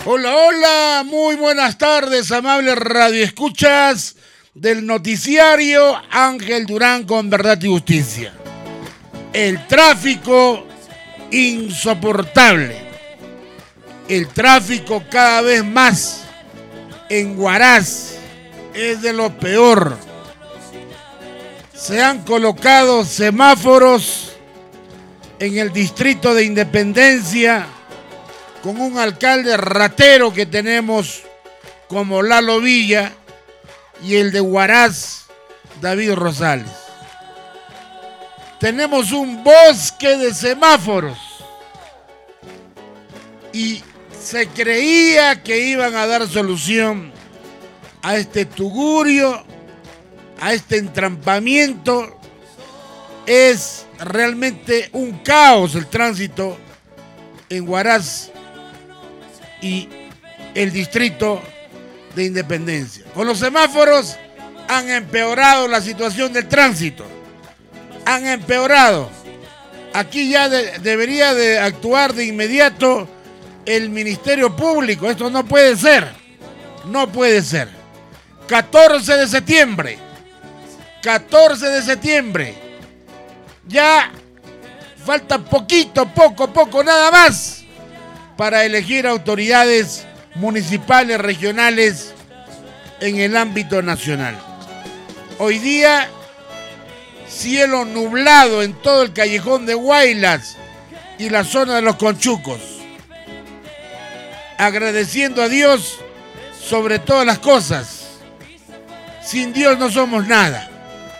Hola, hola, muy buenas tardes, amables radioescuchas del noticiario Ángel Durán con Verdad y Justicia. El tráfico insoportable, el tráfico cada vez más en Huaraz es de lo peor. Se han colocado semáforos en el distrito de Independencia con un alcalde ratero que tenemos como Lalo Villa y el de Huaraz, David Rosales. Tenemos un bosque de semáforos y se creía que iban a dar solución a este tugurio, a este entrampamiento. Es realmente un caos el tránsito en Huaraz y el distrito de Independencia. Con los semáforos han empeorado la situación del tránsito. Han empeorado. Aquí ya debería de actuar de inmediato el Ministerio Público. Esto no puede ser. No puede ser. 14 de septiembre. 14 de septiembre. Ya falta poco, nada más para elegir autoridades municipales, regionales en el ámbito nacional. Hoy día, cielo nublado en todo el callejón de Huaylas y la zona de los Conchucos. Agradeciendo a Dios sobre todas las cosas. Sin Dios no somos nada.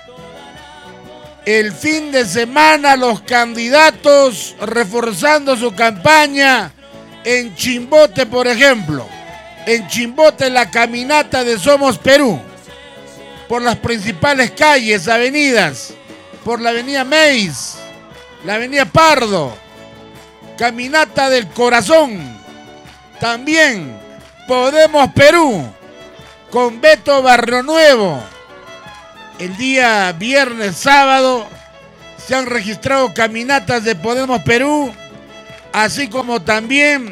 El fin de semana los candidatos reforzando su campaña en Chimbote, por ejemplo. En Chimbote la caminata de Somos Perú. Por las principales calles, avenidas. Por la avenida Meis, la avenida Pardo. Caminata del Corazón. También Podemos Perú. Con Beto Barrionuevo. El día viernes, sábado, se han registrado caminatas de Podemos Perú, así como también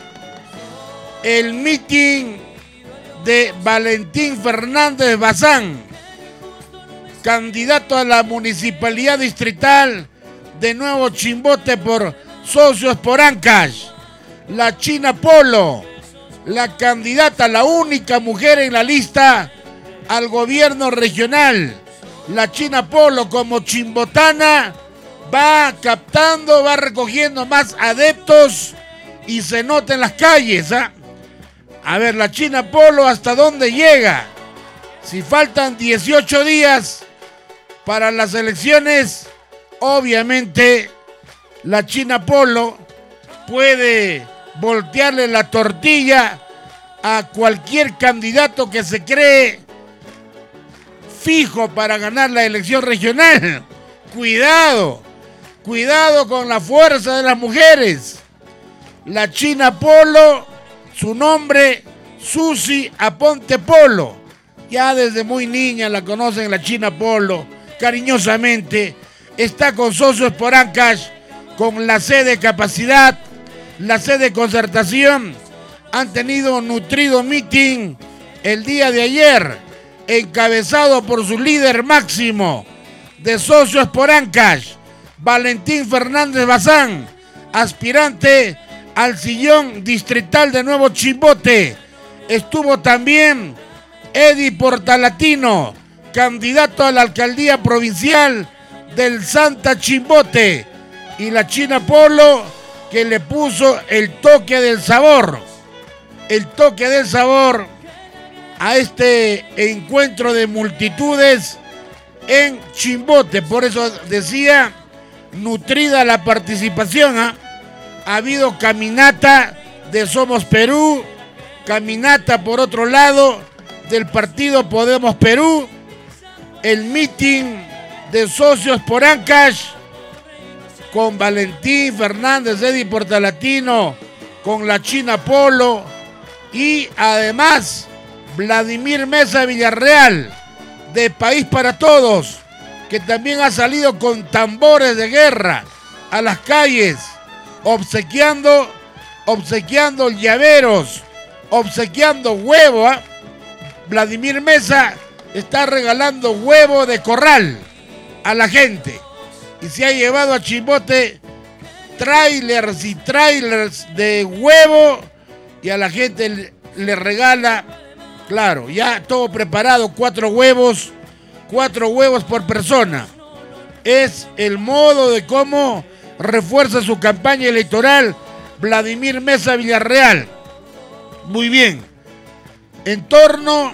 el mitin de Valentín Fernández Bazán, candidato a la municipalidad distrital de Nuevo Chimbote por Socios por Ancash. La China Polo, la candidata, la única mujer en la lista al gobierno regional. La China Polo, como chimbotana, va captando, va recogiendo más adeptos y se nota en las calles. A ver, la China Polo, ¿hasta dónde llega? Si faltan 18 días para las elecciones, obviamente la China Polo puede voltearle la tortilla a cualquier candidato que se cree fijo para ganar la elección regional. Cuidado con la fuerza de las mujeres. La China Polo, su nombre, Susi Aponte Polo. Ya desde muy niña la conocen, la China Polo, cariñosamente. Está con Socios por Ancash, con la sede de capacidad, la sede de concertación. Han tenido un nutrido meeting el día de ayer, encabezado por su líder máximo de Socios por Ancash, Valentín Fernández Bazán, aspirante al sillón distrital de Nuevo Chimbote. Estuvo también Eddie Portalatino, candidato a la alcaldía provincial del Santa Chimbote, y la China Polo, que le puso el toque del sabor a este encuentro de multitudes en Chimbote. Por eso decía, nutrida la participación. Ha habido caminata de Somos Perú, caminata por otro lado del partido Podemos Perú, el mitin de Socios por Ancash con Valentín Fernández, Eddie Portalatino, con la China Polo y además Vladimir Mesa Villarreal, de País para Todos, que también ha salido con tambores de guerra a las calles, obsequiando llaveros obsequiando huevo, ¿eh? Vladimir Mesa está regalando huevo de corral a la gente. Y se ha llevado a Chimbote trailers y trailers de huevo y a la gente le regala, claro, ya todo preparado, 4 huevos por persona. Es el modo de cómo refuerza su campaña electoral Vladimir Mesa Villarreal. Muy bien. En torno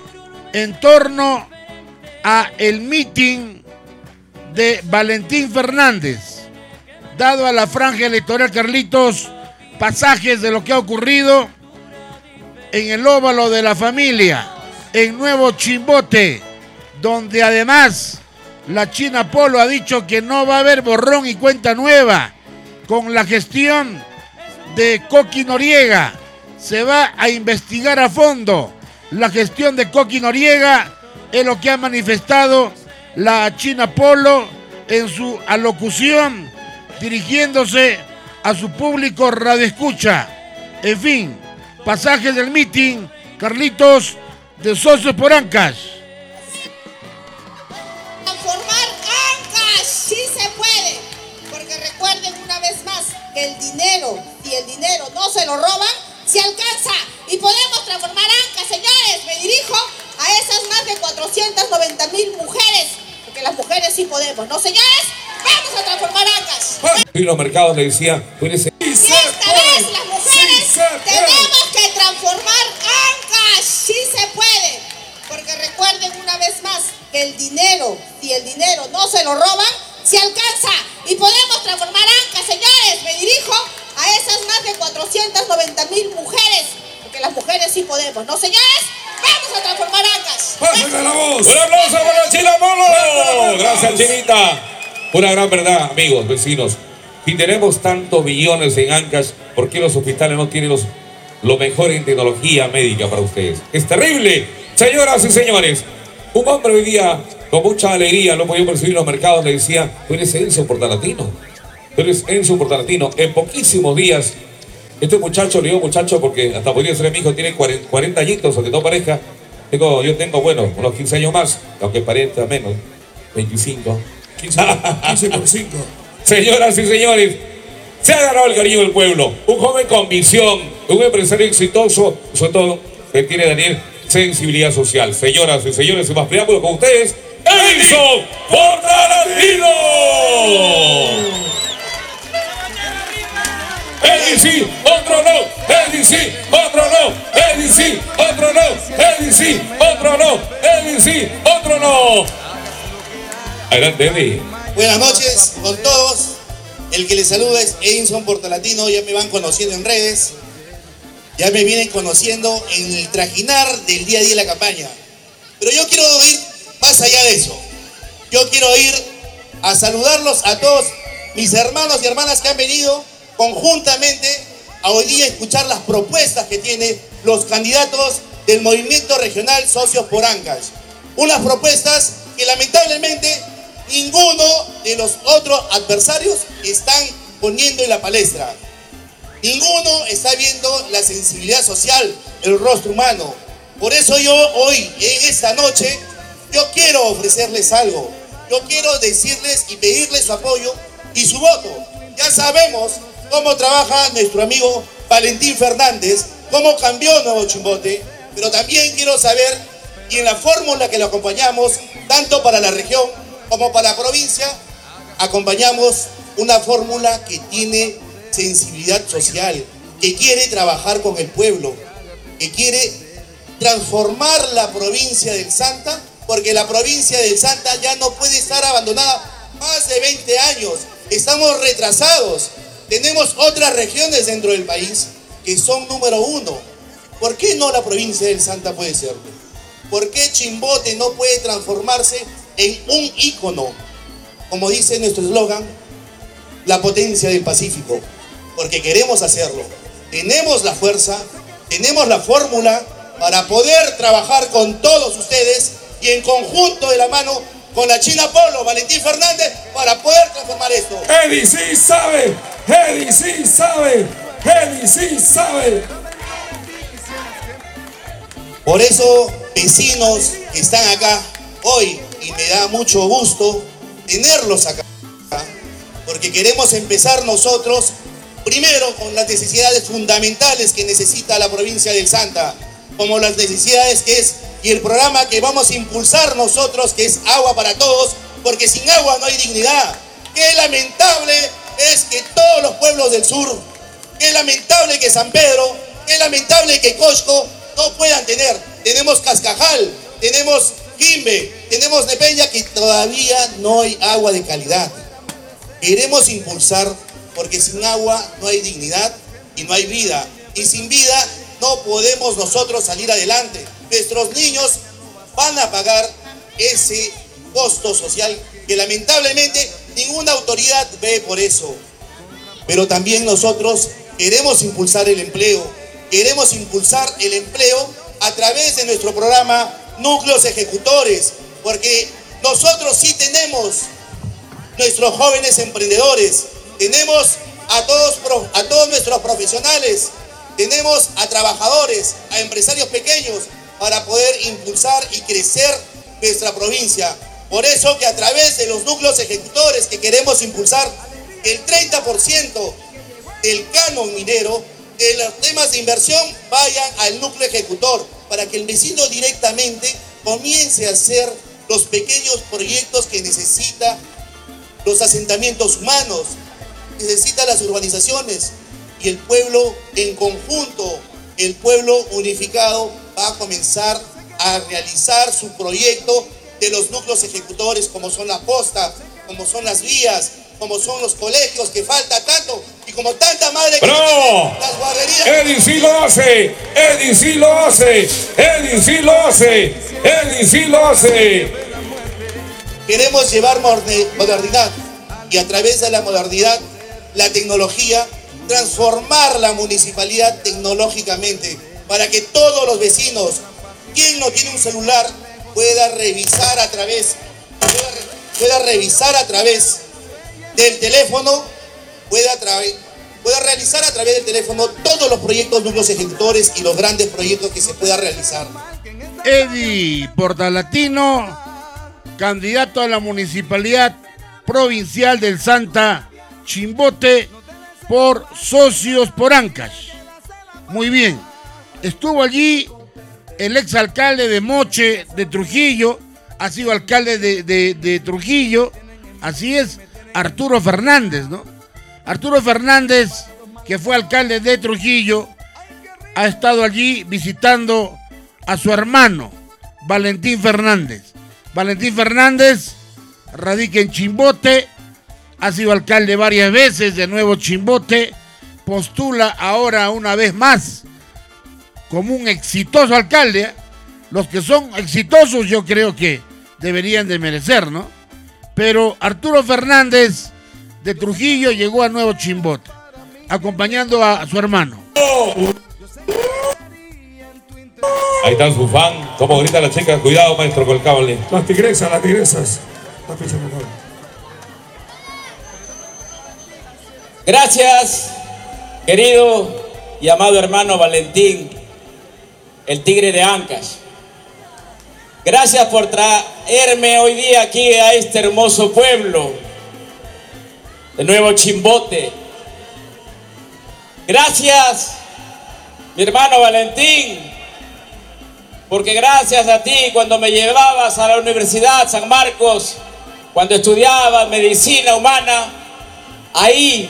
a el meeting de Valentín Fernández, dado a la franja electoral, Carlitos, pasajes de lo que ha ocurrido en el óvalo de la familia, en Nuevo Chimbote, donde además la China Polo ha dicho que no va a haber borrón y cuenta nueva con la gestión de Coqui Noriega. Se va a investigar a fondo la gestión de Coqui Noriega, es lo que ha manifestado la China Polo en su alocución, dirigiéndose a su público radioescucha. En fin, pasajes del meeting, Carlitos, de Socios por Ancash. Transformar Ancash, sí se puede, porque recuerden una vez más que el dinero, si el dinero no se lo roban, se alcanza y podemos transformar Ancash, señores. Me dirijo a esas más de 490,000 mujeres, porque las mujeres sí podemos, ¿no, señores? Vamos a transformar Ancash. Y los mercados le decía, y esta vez las mujeres tenemos que transformar Ancash, sí se puede, porque recuerden una vez más que el dinero, si el dinero no se lo roban, se alcanza y podemos transformar Ancash, señores. Me dirijo a esas más de 490,000 mujeres, porque las mujeres sí podemos, ¿no, señores? Vamos a transformar Ancash. ¡Pásenle la voz! ¡Un aplauso para China Polo! Gracias, Chinita. Una gran verdad, amigos, vecinos. Si tenemos tantos millones en Ancash, ¿por qué los hospitales no tienen lo mejor en tecnología médica para ustedes? ¡Es terrible! Señoras y señores, un hombre hoy día, con mucha alegría, lo podía percibir en los mercados, le decía, tú eres Enzo Portalatino. Tú eres Enzo Portalatino. En poquísimos días, este muchacho, le digo muchacho porque hasta podría ser mi hijo, tiene 40 añitos, aunque no parezca. Yo tengo, bueno, unos 15 años más, aunque parezca menos, 25. 15 por 5. Señoras y señores, se ha ganado el cariño del pueblo. Un joven con visión, un empresario exitoso, sobre todo, que tiene, Daniel, sensibilidad social. Señoras y señores, sin más preámbulo, con ustedes, Enzo Portalatino. EDC, otro no, EDC, otro no, EDC, otro no, EDC, otro no, EDC, otro no. Adelante, Eddie. Buenas noches con todos. El que les saluda es Edinson Portalatino. Ya me van conociendo en redes. Ya me vienen conociendo en el trajinar del día a día de la campaña. Pero yo quiero ir más allá de eso. Yo quiero ir a saludarlos a todos mis hermanos y hermanas que han venido conjuntamente a hoy día escuchar las propuestas que tienen los candidatos del Movimiento Regional Socios por Ancash. Unas propuestas que lamentablemente ninguno de los otros adversarios están poniendo en la palestra. Ninguno está viendo la sensibilidad social, el rostro humano. Por eso yo hoy, en esta noche, yo quiero ofrecerles algo. Yo quiero decirles y pedirles su apoyo y su voto. Ya sabemos cómo trabaja nuestro amigo Valentín Fernández, cómo cambió Nuevo Chimbote, pero también quiero saber, y en la fórmula que lo acompañamos, tanto para la región como para la provincia, acompañamos una fórmula que tiene sensibilidad social, que quiere trabajar con el pueblo, que quiere transformar la provincia del Santa, porque la provincia del Santa ya no puede estar abandonada más de 20 años. Estamos retrasados. Tenemos otras regiones dentro del país que son número 1. ¿Por qué no la provincia del Santa puede serlo? ¿Por qué Chimbote no puede transformarse en un ícono? Como dice nuestro eslogan, la potencia del Pacífico. Porque queremos hacerlo. Tenemos la fuerza, tenemos la fórmula para poder trabajar con todos ustedes y en conjunto de la mano con la China Polo, Valentín Fernández, para poder transformar esto. Eddie sí sabe, Eddie sí sabe, Eddie sí sabe. Por eso, vecinos que están acá hoy, y me da mucho gusto tenerlos acá, porque queremos empezar nosotros primero con las necesidades fundamentales que necesita la provincia del Santa, como las necesidades que es, y el programa que vamos a impulsar nosotros, que es Agua para Todos, porque sin agua no hay dignidad. Qué lamentable es que todos los pueblos del sur, qué lamentable que San Pedro, qué lamentable que Cosco no puedan tener. Tenemos Cascajal, tenemos Quimbe, tenemos Nepeña, que todavía no hay agua de calidad. Queremos impulsar, porque sin agua no hay dignidad y no hay vida. Y sin vida no podemos nosotros salir adelante. Nuestros niños van a pagar ese costo social que lamentablemente ninguna autoridad ve por eso. Pero también nosotros queremos impulsar el empleo. Queremos impulsar el empleo a través de nuestro programa Núcleos Ejecutores, porque nosotros sí tenemos nuestros jóvenes emprendedores, tenemos a todos nuestros profesionales, tenemos a trabajadores, a empresarios pequeños para poder impulsar y crecer nuestra provincia. Por eso que a través de los núcleos ejecutores que queremos impulsar, el 30% del canon minero, de los temas de inversión, vayan al núcleo ejecutor, para que el vecino directamente comience a hacer los pequeños proyectos que necesita los asentamientos humanos, necesita las urbanizaciones, y el pueblo en conjunto, el pueblo unificado, va a comenzar a realizar su proyecto de los núcleos ejecutores, como son la posta, como son las vías, como son los colegios, que falta tanto, y como tanta madre que ¡no! Las guarderías. Eddy sí lo hace, Eddy sí lo hace, Eddy sí lo hace, Eddy sí lo hace. Queremos llevar modernidad, y a través de la modernidad, la tecnología, transformar la municipalidad tecnológicamente, para que todos los vecinos, quien no tiene un celular, pueda revisar a través del teléfono, pueda realizar a través del teléfono todos los proyectos núcleos ejecutores y los grandes proyectos que se pueda realizar. Eddy Portalatino, candidato a la Municipalidad Provincial del Santa, Chimbote, por Socios por Ancash. Muy bien. Estuvo allí el exalcalde de Moche, de Trujillo, ha sido alcalde de Trujillo, así es, Arturo Fernández, ¿no? Arturo Fernández, que fue alcalde de Trujillo, ha estado allí visitando a su hermano, Valentín Fernández. Valentín Fernández radica en Chimbote, ha sido alcalde varias veces, de nuevo Chimbote, postula ahora una vez más como un exitoso alcalde. Los que son exitosos yo creo que deberían de merecer, ¿no? Pero Arturo Fernández de Trujillo llegó a Nuevo Chimbote, acompañando a su hermano. Ahí está su fan, como grita la chica, cuidado maestro con el cable. Las tigresas. Las pisando el cable. Gracias, querido y amado hermano Valentín, el tigre de Ancash. Gracias por traerme hoy día aquí a este hermoso pueblo de Nuevo Chimbote. Gracias, mi hermano Valentín, porque gracias a ti, cuando me llevabas a la Universidad San Marcos, cuando estudiaba medicina humana, ahí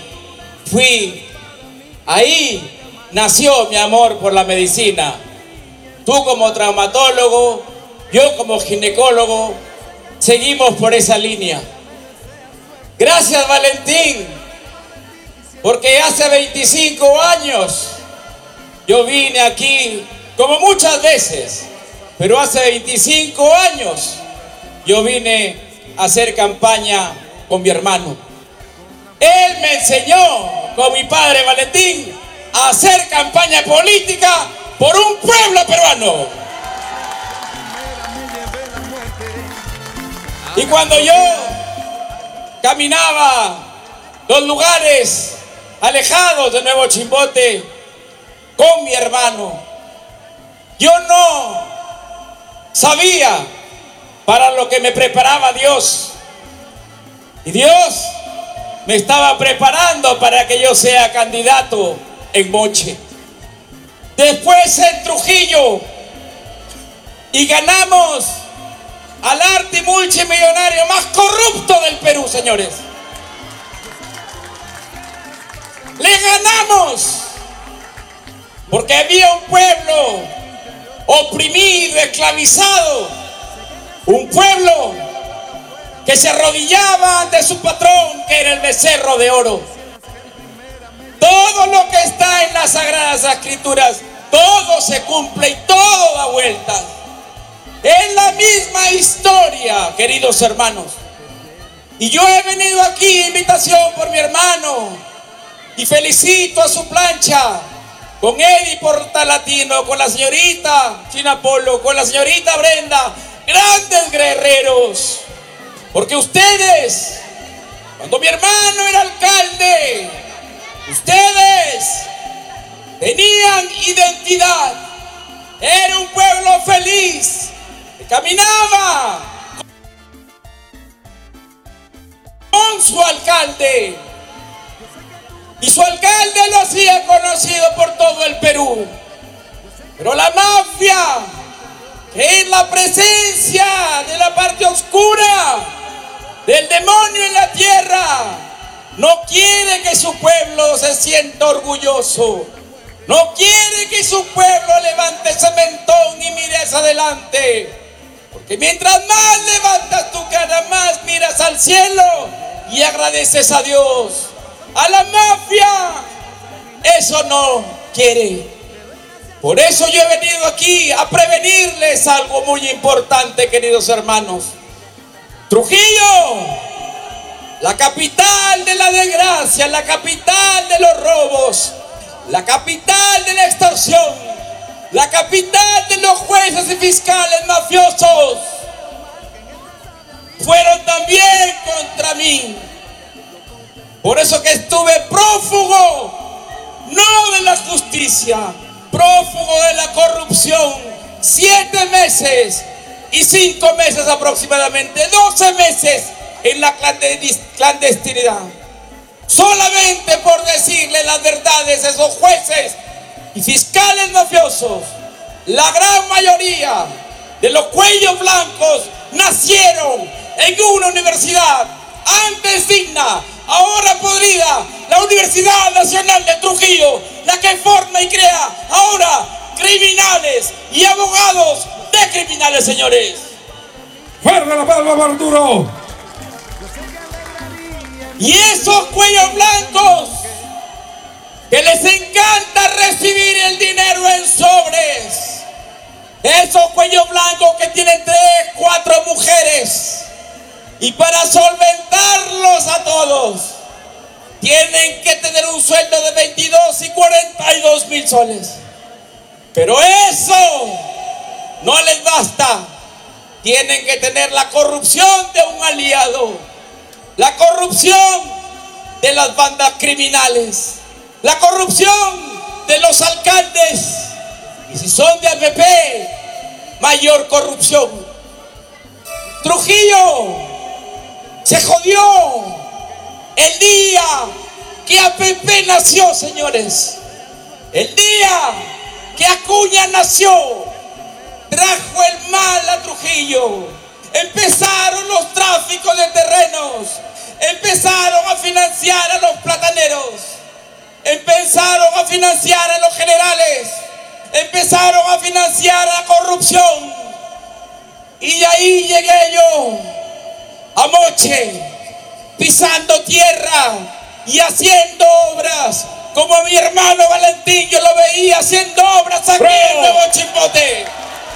nació mi amor por la medicina. Tú como traumatólogo, yo como ginecólogo, seguimos por esa línea. Gracias, Valentín, porque hace 25 años yo vine aquí, como muchas veces, pero hace 25 años yo vine a hacer campaña con mi hermano. Él me enseñó, con mi padre Valentín, a hacer campaña política por un pueblo peruano. Y cuando yo caminaba los lugares alejados de Nuevo Chimbote con mi hermano, Yo no sabía para lo que me preparaba Dios. Y Dios me estaba preparando para que yo sea candidato en Moche. Después en Trujillo. Y ganamos al arte multimillonario más corrupto del Perú, señores. Le ganamos porque había un pueblo oprimido, esclavizado, un pueblo que se arrodillaba ante su patrón, que era el becerro de oro. Todo lo que está en las Sagradas Escrituras, todo se cumple y todo da vueltas. Es la misma historia, queridos hermanos. Y yo he venido aquí, invitación por mi hermano, y felicito a su plancha, con Eddie Portalatino, con la señorita China Polo, con la señorita Brenda, grandes guerreros. Porque ustedes, cuando mi hermano era alcalde, ustedes tenían identidad. Era un pueblo feliz, que caminaba con su alcalde. Y su alcalde lo hacía conocido por todo el Perú. Pero la mafia, que es la presencia de la parte oscura del demonio en la tierra, no quiere que su pueblo se sienta orgulloso. No quiere que su pueblo levante ese mentón y mire hacia adelante. Porque mientras más levantas tu cara, más miras al cielo y agradeces a Dios. A la mafia eso no quiere. Por eso yo he venido aquí a prevenirles algo muy importante, queridos hermanos. Trujillo, la capital de la desgracia, la capital de los robos, la capital de la extorsión, la capital de los jueces y fiscales mafiosos, fueron también contra mí. Por eso que estuve prófugo, no de la justicia, prófugo de la corrupción, 7 meses y 5 meses aproximadamente, 12 meses en la clandestinidad. Solamente por decirle las verdades a esos jueces y fiscales mafiosos. La gran mayoría de los cuellos blancos nacieron en una universidad antes digna, ahora podrida, la Universidad Nacional de Trujillo, la que forma y crea ahora criminales y abogados de criminales, señores. ¡Fuerte la palma para Arturo! Y esos cuellos blancos que les encanta recibir el dinero en sobres, esos cuellos blancos que tienen 3, 4 mujeres, y para solventarlos a todos tienen que tener un sueldo de 22 y 42 mil soles. Pero eso no les basta. Tienen que tener la corrupción de un aliado, la corrupción de las bandas criminales, la corrupción de los alcaldes, y si son de APP, mayor corrupción. Trujillo se jodió el día que APP nació, señores. El día que Acuña nació, trajo el mal a Trujillo. Empezaron los tráficos de terrenos, empezaron a financiar a los plataneros, empezaron a financiar a los generales, empezaron a financiar a la corrupción. Y de ahí llegué yo a Moche, pisando tierra y haciendo obras, como mi hermano Valentín, yo lo veía haciendo obras aquí en Nuevo Chimbote.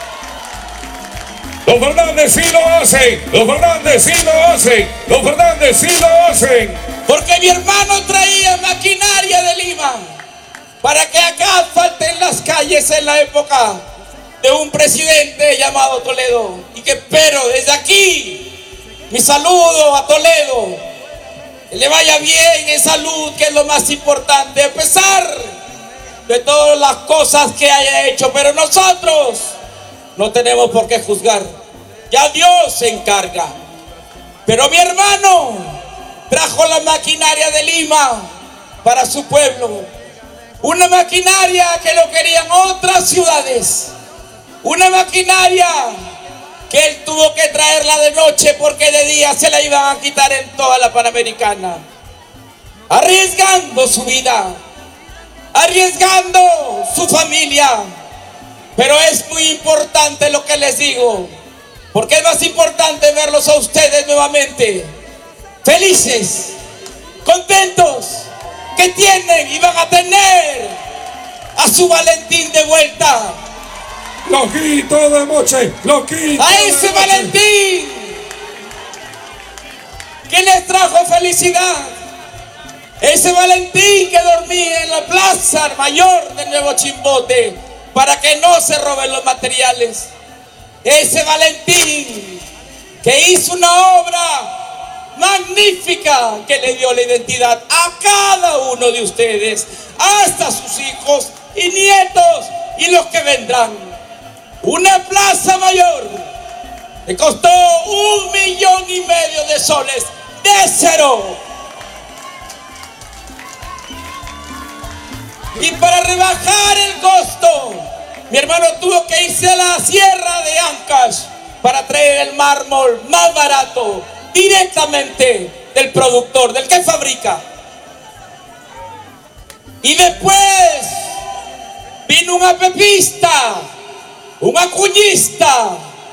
Los Fernández sí lo hacen, los Fernández sí lo hacen, los Fernández sí lo hacen. Porque mi hermano traía maquinaria de Lima para que acá asfalten las calles en la época de un presidente llamado Toledo. Y que espero desde aquí mi saludo a Toledo, que le vaya bien en salud, que es lo más importante, a pesar de todas las cosas que haya hecho, pero nosotros no tenemos por qué juzgar. Ya Dios se encarga. Pero mi hermano trajo la maquinaria de Lima para su pueblo. Una maquinaria que lo querían otras ciudades. Una maquinaria que él tuvo que traerla de noche porque de día se la iban a quitar en toda la Panamericana. Arriesgando su vida, arriesgando su familia. Pero es muy importante lo que les digo, porque es más importante verlos a ustedes nuevamente felices, contentos, que tienen y van a tener a su Valentín de vuelta. Loquito de Moche, loquito. A ese Valentín que les trajo felicidad. Ese Valentín que dormía en la plaza mayor del Nuevo Chimbote para que no se roben los materiales. Ese Valentín que hizo una obra magnífica que le dio la identidad a cada uno de ustedes, hasta sus hijos y nietos y los que vendrán. Una plaza mayor que costó 1,5 millones de soles de cero. Y para rebajar el costo, mi hermano tuvo que irse a la sierra de Ancash para traer el mármol más barato directamente del productor, del que fabrica. Y después vino un apepista, un acuñista,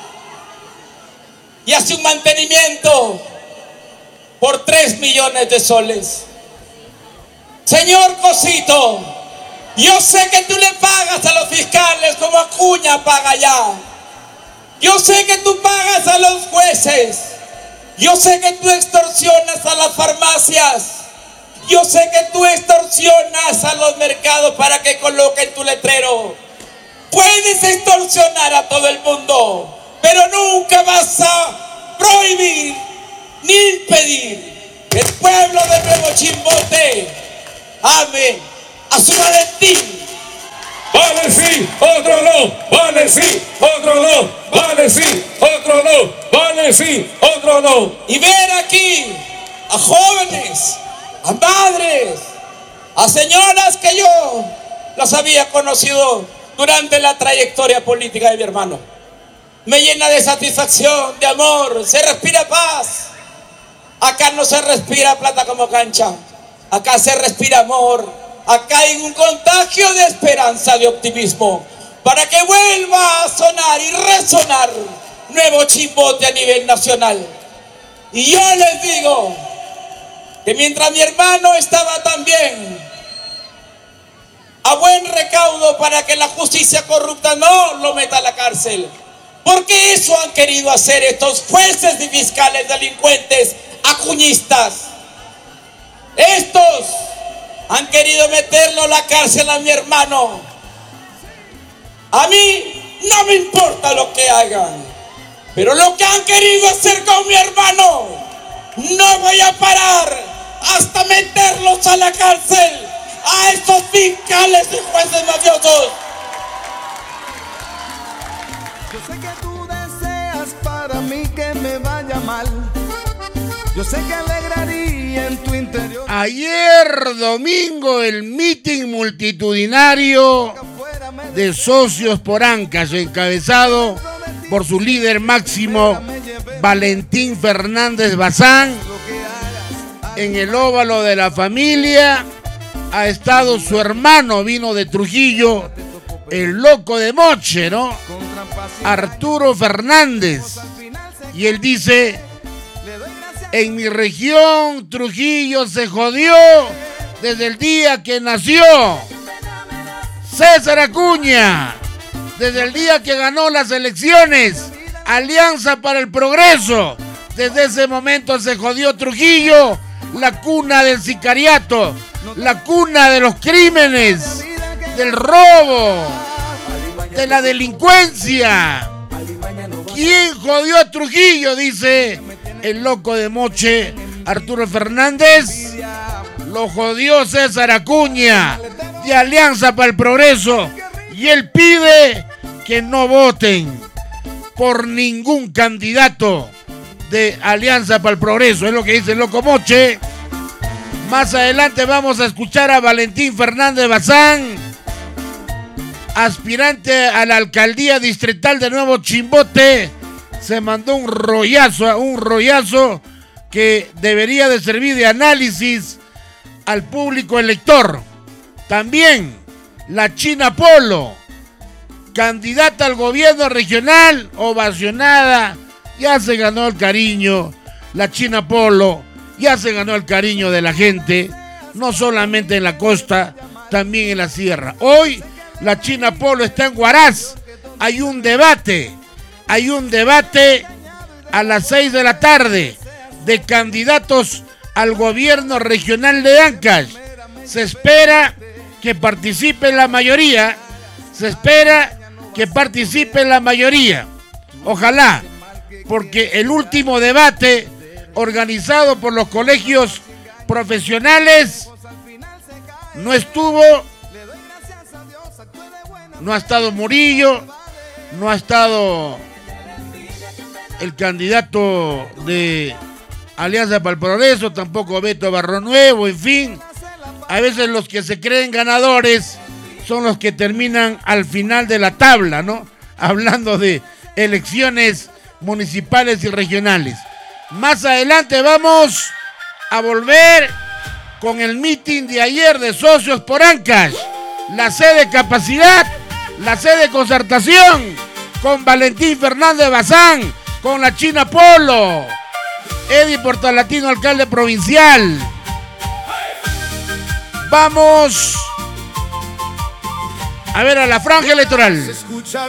y hace un mantenimiento por 3 millones de soles. Señor Cosito, yo sé que tú le pagas a los fiscales como Acuña paga ya. Yo sé que tú pagas a los jueces. Yo sé que tú extorsionas a las farmacias. Yo sé que tú extorsionas a los mercados para que coloquen tu letrero. Puedes extorsionar a todo el mundo, pero nunca vas a prohibir ni impedir que el pueblo de Nuevo Chimbote ame a su Valentín. Vale sí, otro no, vale sí, otro no, vale sí, otro no, vale sí, otro no. Y ver aquí a jóvenes, a madres, a señoras que yo las había conocido durante la trayectoria política de mi hermano, me llena de satisfacción, de amor. Se respira paz. Acá no se respira plata como cancha, acá se respira amor. Acá hay un contagio de esperanza, de optimismo, para que vuelva a sonar y resonar Nuevo Chimbote a nivel nacional. Y yo les digo que mientras mi hermano estaba también a buen recaudo para que la justicia corrupta no lo meta a la cárcel, porque eso han querido hacer estos jueces y fiscales delincuentes, acuñistas. Estos han querido meterlo a la cárcel a mi hermano. A mí no me importa lo que hagan, pero lo que han querido hacer con mi hermano, no voy a parar hasta meterlos a la cárcel, a estos fiscales y jueces mafiosos. Yo sé que tú deseas para mí que me vaya mal. Yo sé que alegraría en tu interior. Ayer domingo el mitin multitudinario de socios por Ancash, encabezado por su líder máximo Valentín Fernández Bazán. En el óvalo de la familia ha estado su hermano, vino de Trujillo, el loco de Moche, ¿no? Arturo Fernández. Y él dice: en mi región, Trujillo se jodió desde el día que nació César Acuña, desde el día que ganó las elecciones Alianza para el Progreso. Desde ese momento se jodió Trujillo, la cuna del sicariato, la cuna de los crímenes, del robo, de la delincuencia. ¿Quién jodió a Trujillo?, dice el loco de Moche, Arturo Fernández. Lo jodió César Acuña de Alianza para el Progreso y él pide que no voten por ningún candidato de Alianza para el Progreso. Es lo que dice el Loco Moche. Más adelante vamos a escuchar a Valentín Fernández Bazán, aspirante a la alcaldía distrital de Nuevo Chimbote. Se mandó un rollazo que debería de servir de análisis al público elector. También la China Polo, candidata al gobierno regional, ovacionada, ya se ganó el cariño. La China Polo ya se ganó el cariño de la gente, no solamente en la costa, también en la sierra. Hoy la China Polo está en Huaraz. Hay un debate a las 6 de la tarde de candidatos al gobierno regional de Ancash. Se espera que participe la mayoría. Ojalá, porque el último debate organizado por los colegios profesionales no ha estado Murillo, no ha estado el candidato de Alianza para el Progreso, tampoco Beto Barronuevo, en fin. A veces los que se creen ganadores son los que terminan al final de la tabla, ¿no? Hablando de elecciones municipales y regionales. Más adelante vamos a volver con el meeting de ayer de socios por Ancash, la sede de capacidad, la sede de concertación, con Valentín Fernández Bazán, con la China Polo, Eddie Portalatino, alcalde provincial. Vamos a ver a la franja electoral.